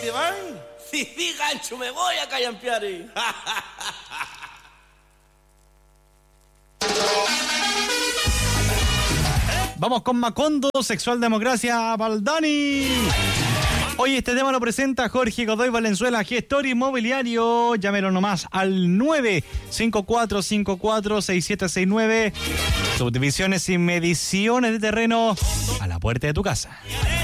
te vas? Sí, gancho, me voy a callampiare. Vamos con Macondo, Sexual Democracia, Valdani. Hoy este tema lo presenta Jorge Godoy Valenzuela, gestor inmobiliario. Llámelo nomás al 954546769. Subdivisiones y mediciones de terreno a la puerta de tu casa.